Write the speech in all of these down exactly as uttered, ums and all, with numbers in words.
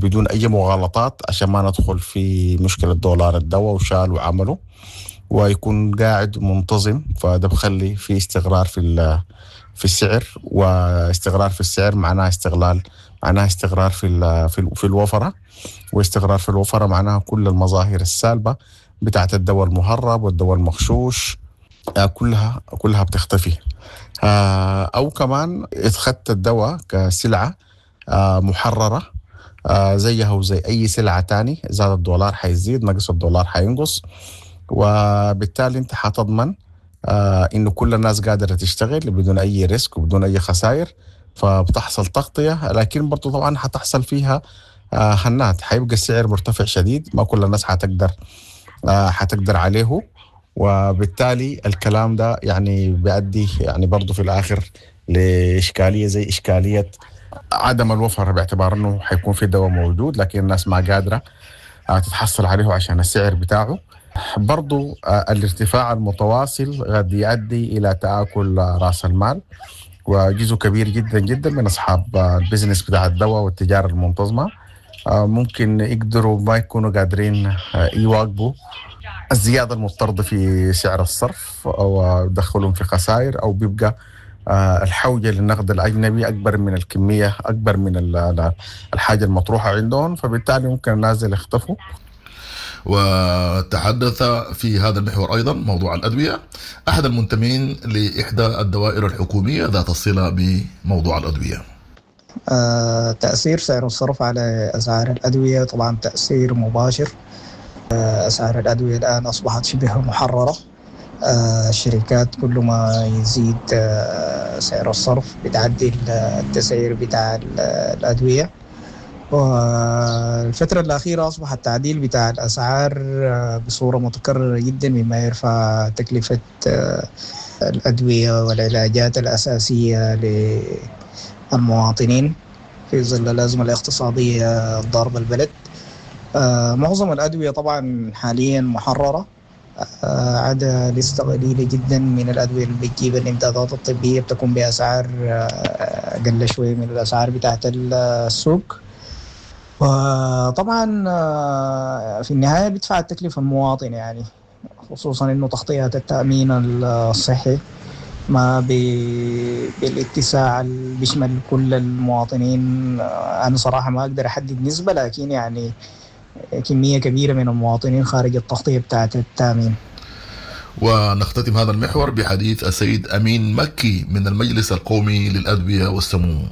بدون أي مغالطات عشان ما ندخل في مشكلة دولار الدواء وشال وعمله، ويكون قاعد منتظم. فده بخلي في استقرار في في السعر، واستقرار في السعر معناها استغلال معناها استقرار في في في الوفرة، واستقرار في الوفرة معناها كل المظاهر السالبة بتاعت الدواء المهرب والدواء المغشوش كلها كلها بتختفي. أو كمان اتخذت الدواء كسلعة محررة زيها وزي أي سلعة تاني، زاد الدولار حيزيد، نقص الدولار حينقص، وبالتالي انت حتضمن آه انه كل الناس قادرة تشتغل بدون اي ريسك وبدون اي خسائر، فبتحصل تغطية. لكن برضو طبعا حتحصل فيها آه هنات، حيبقى السعر مرتفع شديد، ما كل الناس حتقدر آه حتقدر عليه، وبالتالي الكلام ده يعني بيؤدي يعني برضو في الاخر لاشكالية زي اشكالية عدم الوفر، باعتبار انه حيكون في دواء موجود لكن الناس ما قادرة آه تتحصل عليه عشان السعر بتاعه. برضو الارتفاع المتواصل قد يؤدي إلى تآكل رأس المال، وجزء كبير جدا جدا من أصحاب البزنس بتاع الدواء والتجارة المنتظمة ممكن يقدروا ما يكونوا قادرين يواجهوا الزيادة المفترضة في سعر الصرف، أو يدخلهم في خسائر، أو بيبقى الحوجة للنقد الأجنبي أكبر من الكمية، أكبر من الحاجة المطروحة عندهم، فبالتالي ممكن الناس يختفوا. وتحدث في هذا المحور أيضا موضوع الأدوية أحد المنتمين لإحدى الدوائر الحكومية ذات الصلة بموضوع الأدوية. آه، تأثير سعر الصرف على أسعار الأدوية طبعا تأثير مباشر. آه، أسعار الأدوية الآن أصبحت شبه محررة. آه، الشركات كل ما يزيد آه، سعر الصرف بتعدي التسعير بتاع الأدوية. والفترة الأخيرة أصبح التعديل بتاع الأسعار بصورة متكررة جدا، مما يرفع تكلفة الأدوية والعلاجات الأساسية للمواطنين في ظل الأزمة الاقتصادية ضاربة البلد. معظم الأدوية طبعا حاليا محررة، عدا لسه قليلة جدا من الأدوية اللي بتجيب الإمدادات الطبية بتكون بأسعار أقل شوية من الأسعار بتاعت السوق. وطبعا في النهاية بيدفع التكلفة المواطن، يعني خصوصا انه تغطية التأمين الصحي ما بالاتساع اللي بيشمل كل المواطنين. انا صراحة ما اقدر احدد نسبة، لكن يعني كمية كبيرة من المواطنين خارج التغطية بتاعة التأمين. ونختتم هذا المحور بحديث السيد أمين مكي من المجلس القومي للأدوية والسموم.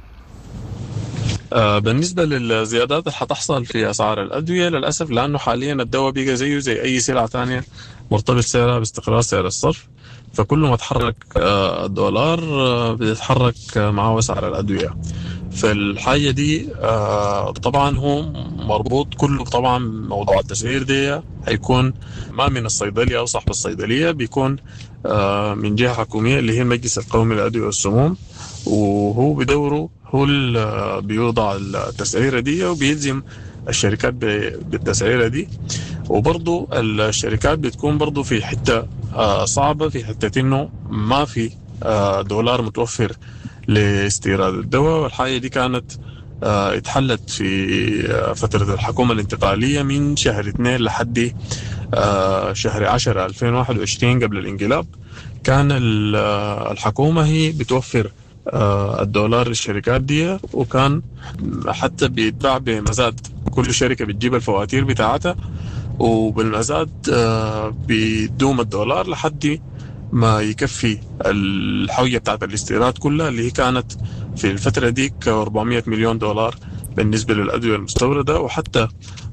بالنسبة للزيادات اللي حتحصل في أسعار الأدوية للأسف، لأنه حاليا الدواء بيجي زيه زي أي سلعة تانية مرتبط سعرها باستقرار سعر الصرف، فكل ما تحرك الدولار بيتحرك معه أسعار الأدوية. فالحاجة دي طبعا هو مربوط كله طبعا موضوع التسعير دي هيكون ما من الصيدلية أو صاحب الصيدلية، بيكون من جهة حكومية اللي هي المجلس القومي للأدوية والسموم، وهو بدوره هو اللي بيوضع التسعيرة دي وبيلزم الشركات بالتسعيرة دي. وبرضو الشركات بتكون برضو في حتة صعبة، في حتة انه ما في دولار متوفر لاستيراد الدواء، والحاجة دي كانت اتحلت في فترة الحكومة الانتقالية من شهر اثنين لحد شهر عشرة ألفين وواحد وعشرين قبل الانقلاب. كان الحكومة هي بتوفر الدولار للشركات دي، وكان حتى بيتباع بمزاد، كل شركة بتجيب الفواتير بتاعتها وبالمزاد بيدوم الدولار لحد ما يكفي الحوية بتاعت الاستيراد كلها، اللي هي كانت في الفترة ديك أربعمية مليون دولار بالنسبة للأدوية المستوردة. وحتى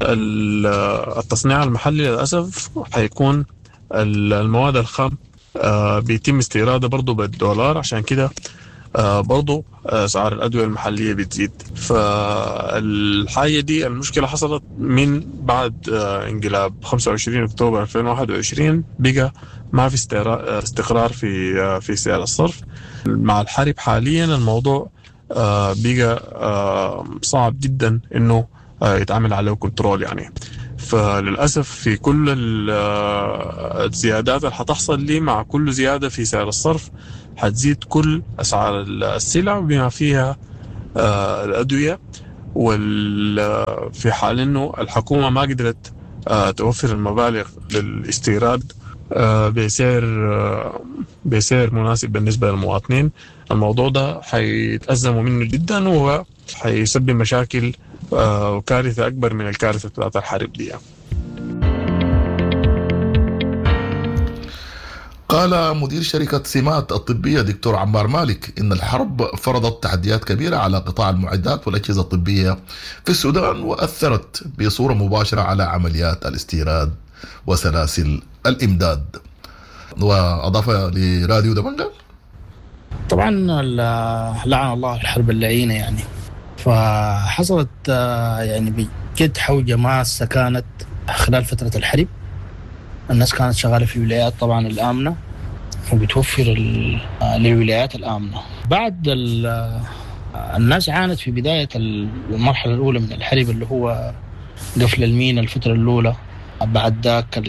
التصنيع المحلي للأسف حيكون المواد الخام بيتم استيراده برضو بالدولار، عشان كده برضو أسعار الأدوية المحلية بتزيد. فالحاجة دي المشكلة حصلت من بعد انقلاب خمسة وعشرين أكتوبر ألفين وواحد وعشرين، بقى ما في استقرار في في سعر الصرف. مع الحرب حاليا الموضوع بقى صعب جدا إنه يتعامل عليه كنترول يعني. فللأسف في كل الزيادات اللي حتحصل لي، مع كل زيادة في سعر الصرف حتزيد كل أسعار السلع بما فيها الأدوية، وفي حال إنه الحكومة ما قدرت توفر المبالغ للاستيراد بسعر بسعر مناسب بالنسبة للمواطنين، الموضوع ده حيتأزموا منه جدا وهو حيسبب مشاكل وكارثة أكبر من الكارثة بتاعت الحرب دي. قال مدير شركة سمات الطبية دكتور عمار مالك إن الحرب فرضت تحديات كبيرة على قطاع المعدات والأجهزة الطبية في السودان، وأثرت بصورة مباشرة على عمليات الاستيراد وسلاسل الإمداد. وأضاف لراديو دمنقل: طبعا لعن الله الحرب اللعينة، يعني فحصلت يعني بجد حوجة ماسة كانت خلال فترة الحرب. الناس كانت شغالة في ولايات طبعا الآمنة وبتوفر للولايات الآمنة. بعد الناس عانت في بداية المرحلة الأولى من الحرب اللي هو قفل المينا الفترة الأولى. بعد ذاك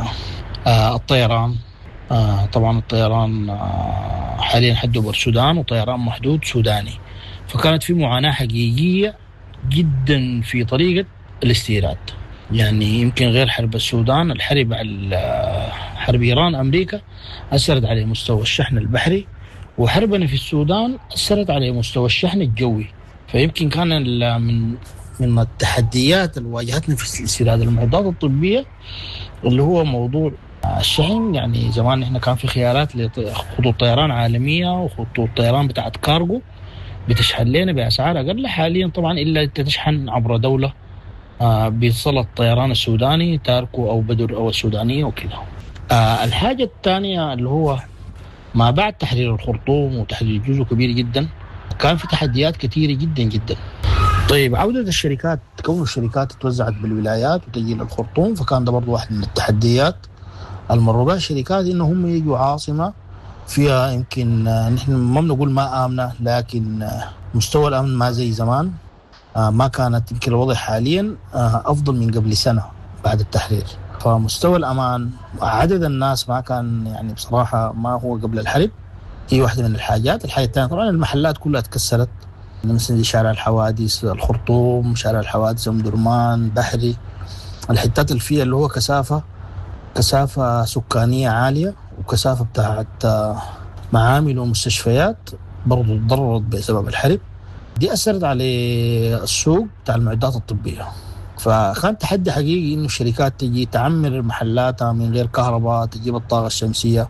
الطيران، طبعا الطيران حاليا حده بالسودان وطيران محدود سوداني، فكانت في معاناة حقيقية جدا في طريقة الاستيراد. يعني يمكن غير حرب السودان، الحرب على حرب إيران أمريكا أثرت على مستوى الشحن البحري، وحربنا في السودان أثرت على مستوى الشحن الجوي. فيمكن كان من من التحديات اللي واجهتنا في استيراد المعدات الطبية اللي هو موضوع الشحن. يعني زمان إحنا كان في خيارات لخطوط طيران عالمية وخطوط طيران بتاعت كارغو بتشحن لنا بأسعار أقل. حاليا طبعا إلا تشحن عبر دولة آه بيصل الطيران السوداني تاركو أو بدر أو السودانية وكذا. آه الحاجة الثانية اللي هو ما بعد تحرير الخرطوم وتحرير جزء كبير جدا كان في تحديات كثيرة جدا جدا. طيب عودة الشركات، كون الشركات توزعت بالولايات وتجي للخرطوم، فكان ده برضو واحد من التحديات المروا بها الشركات، إنهم يجوا عاصمة فيها يمكن آه نحن ما بنقول ما آمنة، لكن آه مستوى الأمن ما زي زمان. آه ما كانت يمكن الوضع حاليا آه أفضل من قبل سنة بعد التحرير. فمستوى الأمان، عدد الناس ما كان يعني بصراحة ما هو قبل الحرب. هي واحدة من الحاجات. الحاجة الثانية طبعا المحلات كلها تكسرت، مثل شارع الحوادث الخرطوم، شارع الحوادث أم درمان، بحري، الحتات اللي فيها اللي هو كثافة كثافة سكانية عالية وكثافة بتاعت معامل ومستشفيات برضو تضررت بسبب الحرب. دي أثرت على السوق بتاع المعدات الطبية. فكان تحدي حقيقي إنه الشركات تجي تعمر محلاتها من غير كهرباء، تجيب الطاقة الشمسية.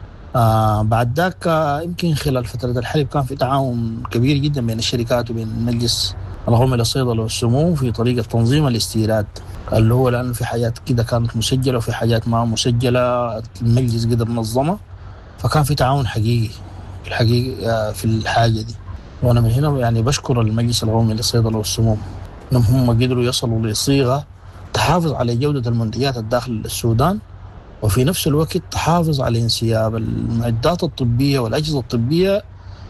آه بعد ذاك يمكن خلال فترة الحرب كان في تعاون كبير جدا بين الشركات وبين المجلس القومي للصيدلة والسموم في طريقة تنظيم الاستيراد، اللي هو لأن في حاجات كده كانت مسجلة وفي حاجات ما مسجلة المجلس قدر نظمها. فكان في تعاون حقيقي في الحقيقة في الحاجة دي. وأنا من هنا يعني بشكر المجلس القومي للصيدلة والسموم إنهم هم قدروا يصلوا لصيغة تحافظ على جودة المنتجات الداخل السودان، وفي نفس الوقت تحافظ على انسياب المعدات الطبية والأجهزة الطبية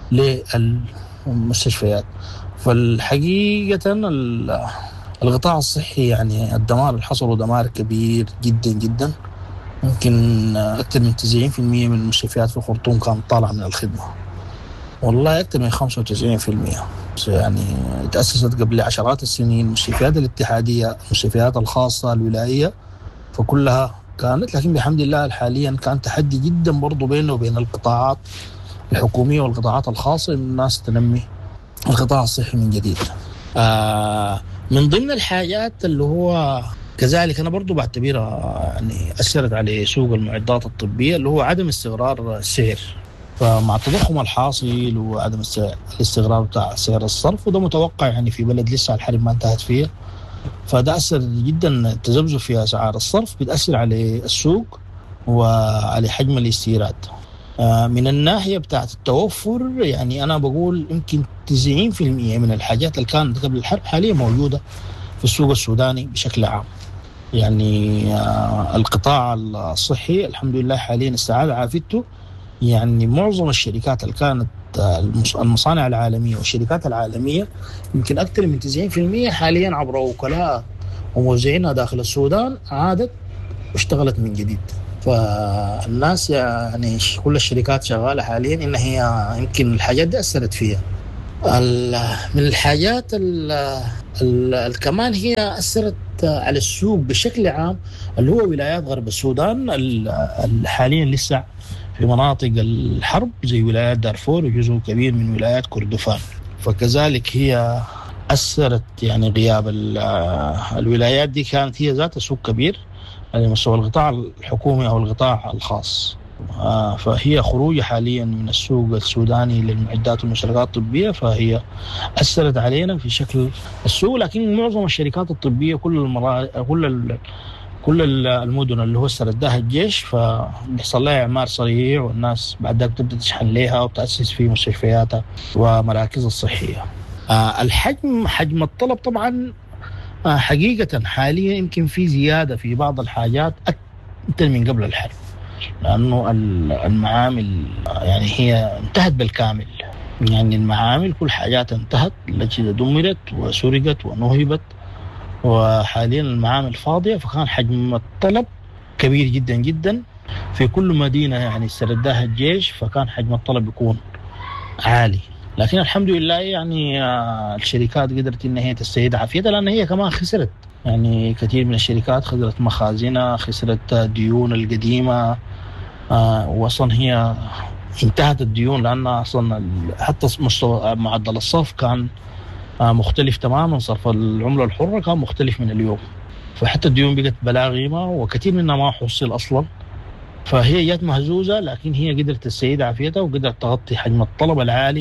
للمستشفيات. فالحقيقة القطاع الصحي يعني الدمار اللي حصله دمار كبير جدا جدا. ممكن أكثر من تسعين بالمئة من المستشفيات في الخرطوم كانت طالعة من الخدمة، والله أكثر من خمسة وتسعين بالمئة. يعني تأسست قبل عشرات السنين المستشفيات الاتحادية، المستشفيات الخاصة الولائية، فكلها كانت، لكن بحمد الله حاليا كان تحدي جدا برضو بينه وبين القطاعات الحكومية والقطاعات الخاصة إن الناس تنمي القطاع الصحي من جديد. آه من ضمن الحاجات اللي هو كذلك أنا برضو بعتبرها يعني أثرت على سوق المعدات الطبية اللي هو عدم استقرار السعر. فمع التضخم الحاصل وعدم الاستقرار بتاع سعر الصرف، وده متوقع يعني في بلد لسه الحرب ما انتهت فيها، فده أثر جدا. التذبذب في أسعار الصرف بتأثر على السوق وعلى حجم الاستيراد. من الناحية بتاعت التوفر يعني أنا بقول يمكن تسعين بالمئة من الحاجات اللي كانت قبل الحرب حاليا موجودة في السوق السوداني بشكل عام. يعني القطاع الصحي الحمد لله حاليا استعاد عافيته. يعني معظم الشركات اللي كانت المصانع العالمية والشركات العالمية يمكن أكثر من تسعين بالمئة حاليا عبر وكلاء وموزعينها داخل السودان عادت واشتغلت من جديد. فالناس يعني كل الشركات شغالة حاليا إن هي يمكن الحاجات دي أثرت فيها. من الحاجات ال كمان هي أثرت على السوق بشكل عام اللي هو ولايات غرب السودان حاليا لسه في مناطق الحرب زي ولايات دارفور وجزء كبير من ولايات كردفان، فكذلك هي أثرت يعني غياب الولايات دي كانت هي ذات سوق كبير على مستوى القطاع الحكومي أو القطاع الخاص، فهي خروج حاليا من السوق السوداني للمعدات والمشتركات الطبية فهي أثرت علينا في شكل السوق. لكن معظم الشركات الطبية كل المرا... كل ال... كل المدن اللي هو سردها الجيش فبيحصل لها إعمار سريع والناس بعد ذلك تبدأ تشحن لها وتأسس في مستشفياتها ومراكز الصحية. آه الحجم حجم الطلب طبعا آه حقيقة حاليا يمكن في زيادة في بعض الحاجات أكثر من قبل الحرب، لأنه المعامل يعني هي انتهت بالكامل، يعني المعامل كل حاجات انتهت، الأجهزة دمرت وسرقت ونهبت وحاليا المعامل فاضية، فكان حجم الطلب كبير جدا جدا في كل مدينة يعني سردها الجيش، فكان حجم الطلب يكون عالي. لكن الحمد لله يعني الشركات قدرت إن هي تستعيد عافيتها، لأن هي كمان خسرت، يعني كثير من الشركات خسرت مخازنها، خسرت ديون القديمة، آه وأصلا هي انتهت الديون لأن أصلا حتى مستوى معدل الصرف كان آه مختلف تماما، صرف العملة الحرة كان مختلف من اليوم، فحتى الديون بقت بلا قيمة وكثير منها ما حصل أصلا، فهي جات مهزوزة لكن هي قدرت تستعيد عافيتها وقدرت تغطي حجم الطلب العالي.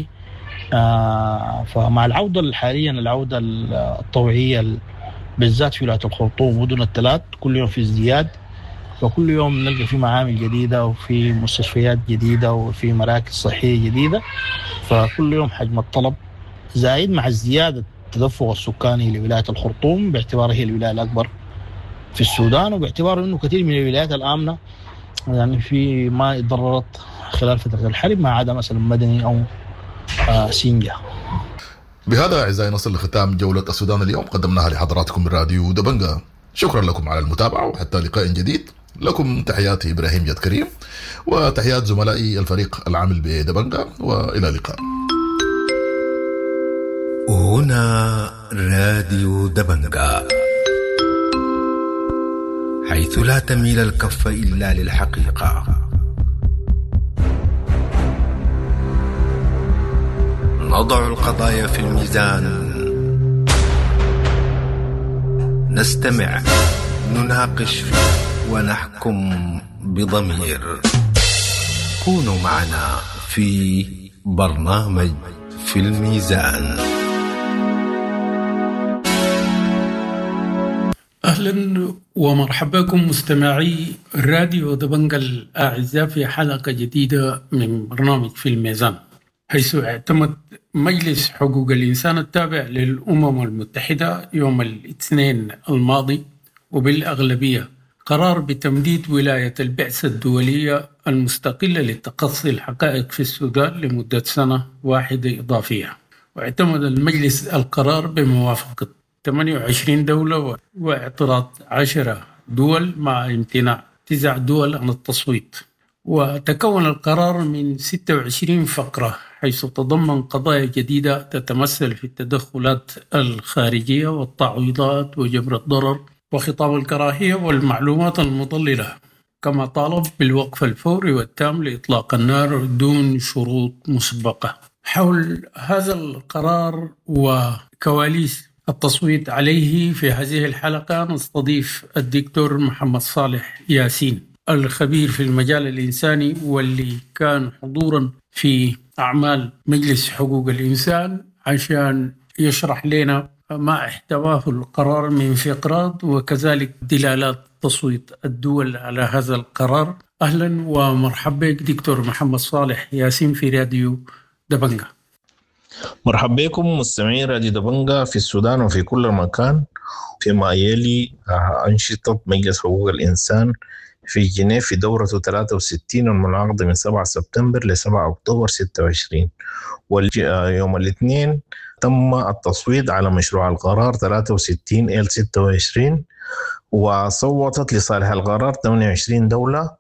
آه فمع العودة حاليا العودة الطوعية بالذات في ولاية الخرطوم ومدن الثلاث كل يوم في ازدياد، فكل يوم نلقى في معامل جديدة وفي مستشفيات جديدة وفي مراكز صحية جديدة، فكل يوم حجم الطلب زايد مع الزيادة التدفق السكاني لولاية الخرطوم باعتبارها هي الولاية الأكبر في السودان، وباعتبار أنه كثير من الولايات الآمنة يعني في ما اتضررت خلال فترة الحرب ما عدا مثلا مدني أو آه سينجا. بهذا أعزائي نصل لختام جولة السودان اليوم قدمناها لحضراتكم من راديو دبنجة. شكرا لكم على المتابعة وحتى لقاء جديد. لكم تحياتي إبراهيم جد كريم وتحيات زملائي الفريق العامل بدبنجة، وإلى اللقاء. هنا راديو دبنجة، حيث لا تميل الكف إلا للحقيقة. نضع القضايا في الميزان، نستمع، نناقش ونحكم بضمير. كونوا معنا في برنامج في الميزان. أهلا ومرحبا بكم مستمعي راديو دبنجة الأعزاء في حلقة جديدة من برنامج في الميزان، حيث اعتمد مجلس حقوق الإنسان التابع للأمم المتحدة يوم الاثنين الماضي وبالأغلبية قرار بتمديد ولاية البعثة الدولية المستقلة لتقصي الحقائق في السودان لمدة سنة واحدة إضافية. واعتمد المجلس القرار بموافقة ثمانية وعشرين دولة واعتراض عشرة دول مع امتناع تسع دول عن التصويت. وتكون القرار من ستة وعشرين فقرة، حيث تضمن قضايا جديدة تتمثل في التدخلات الخارجية والتعويضات وجبر الضرر وخطاب الكراهية والمعلومات المضللة، كما طالب بالوقف الفوري والتام لإطلاق النار دون شروط مسبقة. حول هذا القرار وكواليس التصويت عليه في هذه الحلقة نستضيف الدكتور محمد صالح ياسين، الخبير في المجال الإنساني واللي كان حضورا في أعمال مجلس حقوق الإنسان، عشان يشرح لنا ما احتواه القرار من فقرات وكذلك دلالات تصويت الدول على هذا القرار. أهلا ومرحبا بك دكتور محمد صالح ياسين في راديو دبنجة. مرحبا بكم مستمعين راديو دبنجة في السودان وفي كل مكان. فيما يلي أنشطة مجلس حقوق الإنسان في جنيف في دورته ثلاثة وستين المنعقدة من سبعة سبتمبر ل سبعة أكتوبر ستة وعشرين، ويوم الاثنين تم التصويت على مشروع القرار ثلاثة وستين إلى ستة وعشرين، وصوتت لصالح القرار ثمانية وعشرين دولة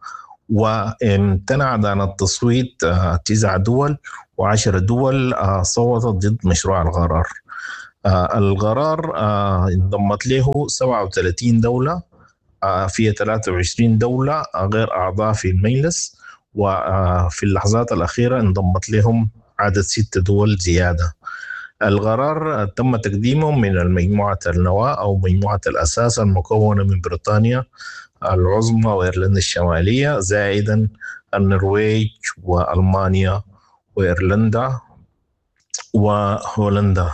وامتنعت عن التصويت تسع دول وعشر دول صوتت ضد مشروع القرار. القرار انضمت له سبعة وثلاثين دولة، فيها ثلاثة وعشرين دولة غير أعضاء في المجلس، وفي اللحظات الأخيرة انضمت لهم عدد ست دول زيادة. القرار تم تقديمه من المجموعة النواة أو مجموعة الأساس المكونة من بريطانيا العظمى وإيرلندا الشمالية، زائدا النرويج وألمانيا وإيرلندا وهولندا.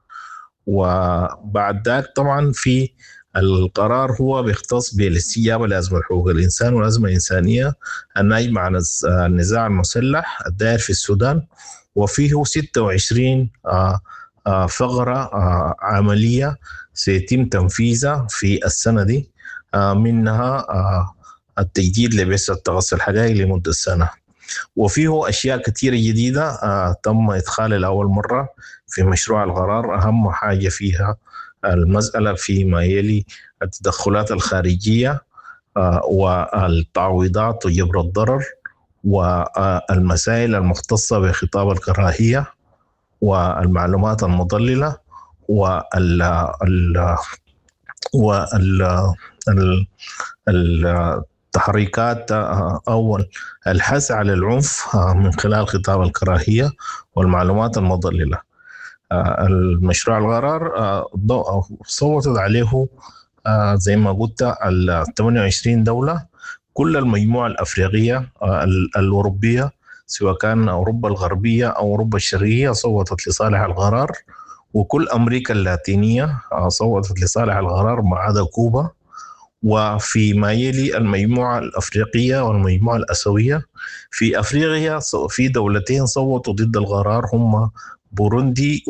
وبعد ذلك طبعا في القرار هو بيختص بالاستجابة لأزمة حقوق الإنسان والأزمة الإنسانية الناجمة عن النزاع المسلح الدائر في السودان، وفيه ستة وعشرين فقرة عملية سيتم تنفيذها في السنة دي، منها التجديد لبعثة تغطية الحقائق لمدة سنة. وفيه أشياء كثيرة جديدة تم إدخالها لأول مرة في مشروع القرار. أهم حاجة فيها المسألة فيما يلي التدخلات الخارجية والتعويضات وجبر الضرر، والمسائل المختصة بخطاب الكراهية والمعلومات المضللة وال ال وال التحريكات أو الحث على العنف من خلال خطاب الكراهية والمعلومات المضللة. المشروع القرار صوتت عليه زي ما قلت ال ثمانية وعشرين دولة، كل المجموعة الأفريقية الأوروبية سواء كان أوروبا الغربية أو أوروبا الشرقية صوتت لصالح القرار، وكل أمريكا اللاتينية صوتت لصالح القرار ما عدا كوبا. وفيما يلي المجموعة الأفريقية والمجموعة الأسيوية، في أفريقيا في دولتين صوتوا ضد القرار هم بوروندي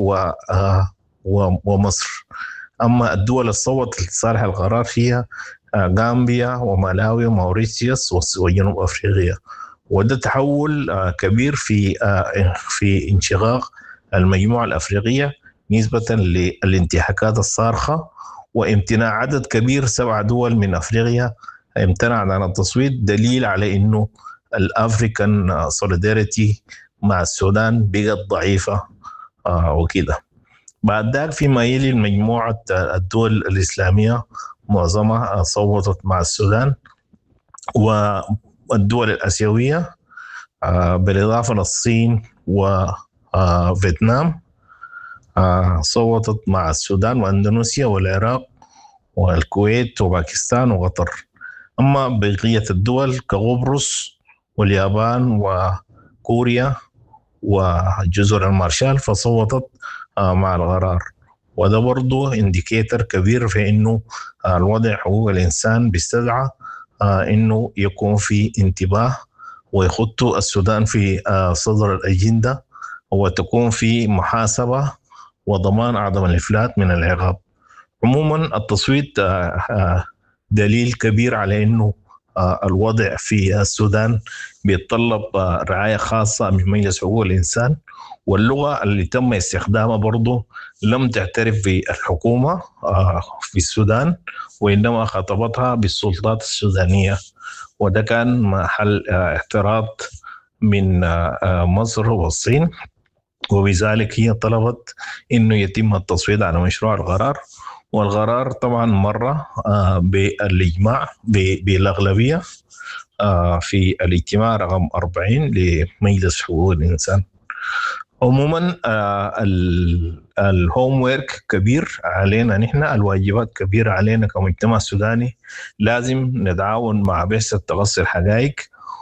ومصر، أما الدول اللي صوتت لصالح القرار هي غامبيا ومالاوي وموريتيوس وجنوب أفريقيا. وده تحول كبير في في انشقاق المجموعة الأفريقية نسبة للانتهاكات الصارخة وامتناع عدد كبير سبع دول من أفريقيا امتنعت عن التصويت، دليل على إنه الأفريكان سوليداريتي مع السودان بقت ضعيفة وكده. بعد ذلك فيما يلي المجموعة الدول الإسلامية معظمها صوتت مع السودان، والدول الآسيوية بالإضافة للصين وفيتنام صوتت مع السودان وأندونيسيا والعراق والكويت وباكستان وقطر. أما بقية الدول كقبرص واليابان وكوريا وجزر المارشال فصوتت مع القرار. وده برضو انديكيتر كبير في انه الوضع حقوق الانسان بيستدعى انه يكون في انتباه ويخط السودان في صدر الاجنده، وتكون في محاسبه وضمان عدم الافلات من العقاب. عموما التصويت دليل كبير على انه الوضع في السودان بيتطلب رعايه خاصه من مجلس حقوق الانسان، واللغة اللي تم استخدامها برضو لم تعترف بالحكومة في السودان، وإنما خاطبتها بالسلطات السودانية، وده كان محل اعتراض من مصر والصين، وبذلك هي طلبت إنه يتم التصويت على مشروع القرار. والقرار طبعا مرة بالإجماع بالأغلبية في الاجتماع رقم أربعين لمجلس حقوق الإنسان. عموما الهوم ورك كبير علينا نحن، الواجبات كبيرة علينا كمجتمع سوداني، لازم نتعاون مع بعثة تغطية الحقائق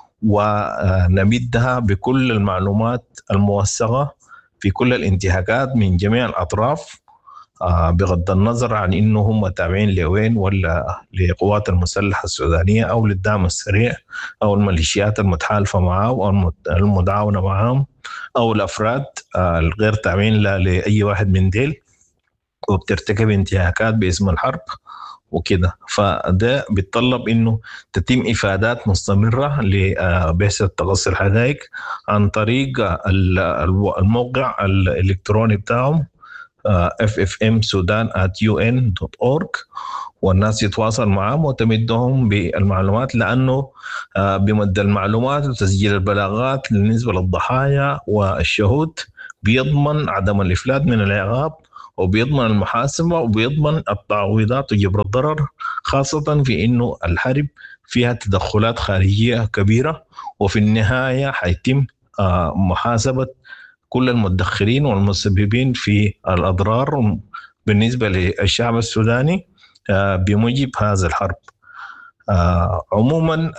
ونمدها بكل المعلومات الموثقة في كل الانتهاكات من جميع الأطراف، بغض النظر عن إنه هم تابعين لوين ولا لقوات المسلحة السودانية أو للدعم السريع أو الميليشيات المتحالفة معه أو المدعونة معهم أو الأفراد الغير تابعين لأي واحد من ديل وبترتكب انتهاكات باسم الحرب وكده. فده بيتطلب إنه تتم إفادات مستمرة لبعثة تغطية الحقائق عن طريق الموقع الإلكتروني بتاعهم إف إف إم سودان آت يو إن دوت أورج، والناس يتواصل معهم وتمدهم بالمعلومات، لأنه بمد المعلومات وتسجيل البلاغات بالنسبة للضحايا والشهود بيضمن عدم الإفلات من العقاب، وبيضمن المحاسبة، وبيضمن التعويضات وجبر الضرر، خاصة في إنه الحرب فيها تدخلات خارجية كبيرة، وفي النهاية حيتم محاسبة كل المتدخلين والمسببين في الأضرار بالنسبة للشعب السوداني بموجب هذا الحرب. عموما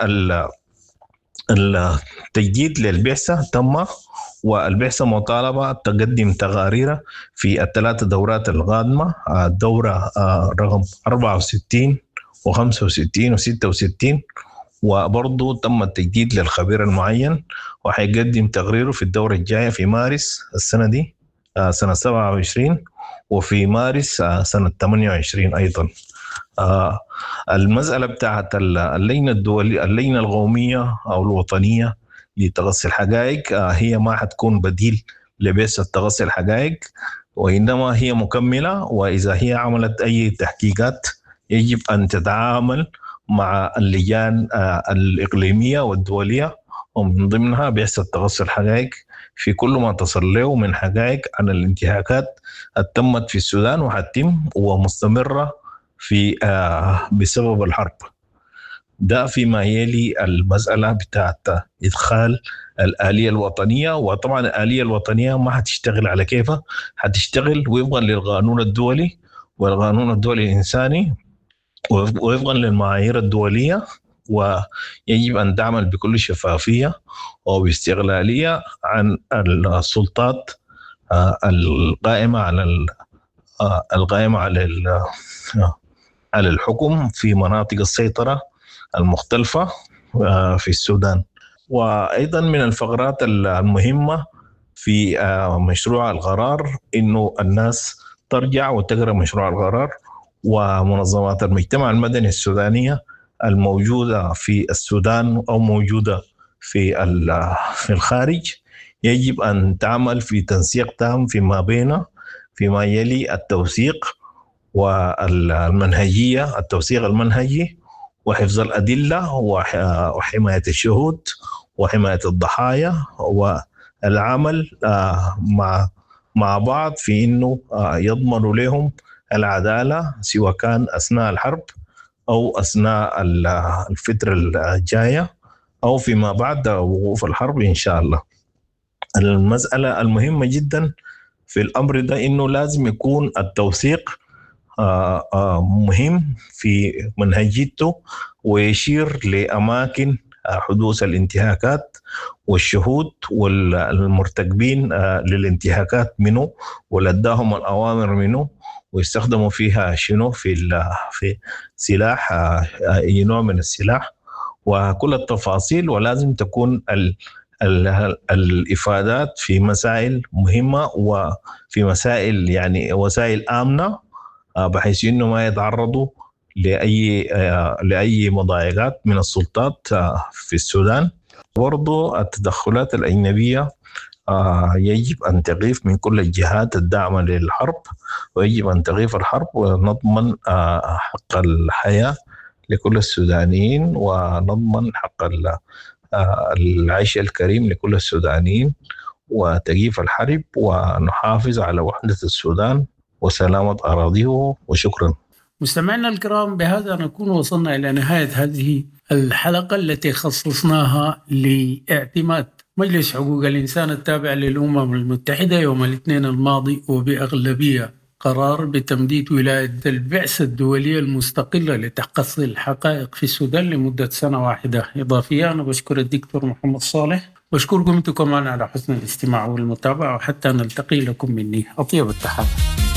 التجديد للبعثة تم، والبعثة مطالبة تقدم تقارير في الثلاث دورات القادمة، الدورة رقم أربعة وستين وخمسة وستين وستة وستين، وبرضو تم التجديد للخبير المعين وحيقدم تقريره في الدورة الجاية في مارس السنة دي سنة سبعة وعشرين، وفي مارس سنة ثمانية وعشرين أيضا. المسألة بتاعت اللجنة الدولية اللجنة القومية أو الوطنية لتغطي الحقائق هي ما حتكون بديل لبعثة تغطي الحقائق، وإنما هي مكملة، وإذا هي عملت أي تحقيقات يجب أن تتعامل مع اللجان الإقليمية والدولية، ومن ضمنها بعثة تغطي الحقائق في كل ما تصل له من حقائق عن الانتهاكات التمت في السودان وحتم ومستمرة في بسبب الحرب. ده فيما يلي المسألة بتاعت إدخال الآلية الوطنية. وطبعا الآلية الوطنية ما حتشتغل على كيفها، حتشتغل وفقا للقانون الدولي والقانون الدولي الإنساني وفقا للمعايير الدولية، ويجب أن تعمل بكل شفافية وباستقلالية عن السلطات القائمة على القائمة على على الحكم في مناطق السيطرة المختلفة في السودان. وأيضا من الفقرات المهمة في مشروع القرار إنه الناس ترجع وتقرأ مشروع القرار، ومنظمات المجتمع المدني السودانية الموجودة في السودان أو موجودة في في الخارج يجب أن تعمل في تنسيق تام فيما بين فيما يلي التوثيق والمنهجية، التوثيق المنهجي وحفظ الأدلة وحماية الشهود وحماية الضحايا، والعمل مع مع بعض في إنه يضمنوا لهم العدالة سواء كان أثناء الحرب أو أثناء الفترة الجاية أو فيما بعد وقوف الحرب إن شاء الله. المسألة المهمة جدا في الأمر ده إنه لازم يكون التوثيق مهم في منهجيته، ويشير لأماكن حدوث الانتهاكات والشهود والمرتكبين للانتهاكات منه ولداهم الأوامر منه، ويستخدموا فيها شنو في في سلاح، أي نوع من السلاح، وكل التفاصيل. ولازم تكون ال ال الإفادات في مسائل مهمة وفي مسائل يعني وسائل آمنة، بحيث إنه ما يتعرضوا لأي لأي مضايقات من السلطات في السودان. برضو التدخلات الأجنبية يجب أن تغيف من كل الجهات الداعمة للحرب، ويجب أن تغيف الحرب ونضمن حق الحياة لكل السودانيين، ونضمن حق العيش الكريم لكل السودانيين، وتغيف الحرب، ونحافظ على وحدة السودان وسلامة أراضيه. وشكرا. مستمعينا الكرام، بهذا نكون وصلنا إلى نهاية هذه الحلقة التي خصصناها لاعتماد مجلس حقوق الإنسان التابع للأمم المتحدة يوم الاثنين الماضي وبأغلبية قرار بتمديد ولاية البعثة الدولية المستقلة لتحقيق الحقائق في السودان لمدة سنة واحدة إضافية. أنا بشكر الدكتور محمد صالح، بشكركم أنتم كمان على حسن الاستماع والمتابعة، وحتى نلتقي لكم مني أطيب التحيات.